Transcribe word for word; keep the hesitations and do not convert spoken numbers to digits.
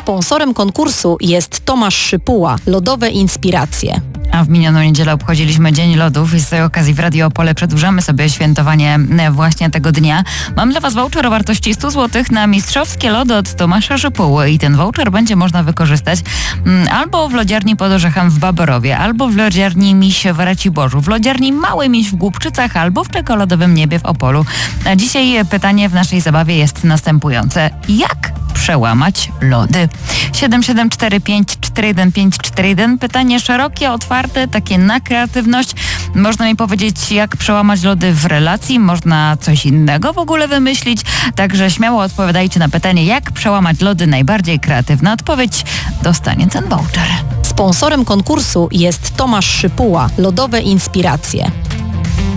Sponsorem konkursu jest Tomasz Szypuła, Lodowe Inspiracje. A w minioną niedzielę obchodziliśmy Dzień Lodów i z tej okazji w Radio Opole przedłużamy sobie świętowanie właśnie tego dnia. Mam dla Was voucher o wartości sto złotych na mistrzowskie lody od Tomasza Szypuły i ten voucher będzie można wykorzystać albo w lodziarni Pod Orzechem w Baborowie, albo w lodziarni Miś w Raciborzu, w lodziarni Mały Miś w Głubczycach, albo w Czekoladowym Niebie w Opolu. A dzisiaj pytanie w naszej zabawie jest następujące. Jak przełamać lody? siedem siedem cztery pięć cztery jeden pięć cztery jeden. Pytanie szerokie, otwarte, takie na kreatywność. Można mi powiedzieć, jak przełamać lody w relacji. Można coś innego w ogóle wymyślić. Także śmiało odpowiadajcie na pytanie, jak przełamać lody. Najbardziej kreatywna odpowiedź dostanie ten voucher. Sponsorem konkursu jest Tomasz Szypuła, Lodowe Inspiracje.